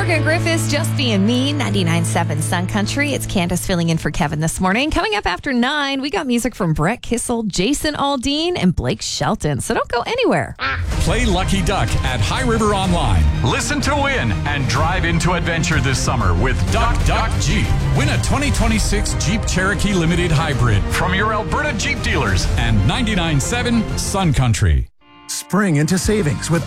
Morgan Griffiths, Just Being Me, 99.7 Sun Country. It's Candace filling in for Kevin this morning. Coming up after 9, we got music from Brett Kissel, Jason Aldean, and Blake Shelton. So don't go anywhere. Play Lucky Duck at High River Online. Listen to win and drive into adventure this summer with Duck Duck Jeep. Win a 2026 Jeep Cherokee Limited Hybrid from your Alberta Jeep dealers and 99.7 Sun Country. Spring into savings with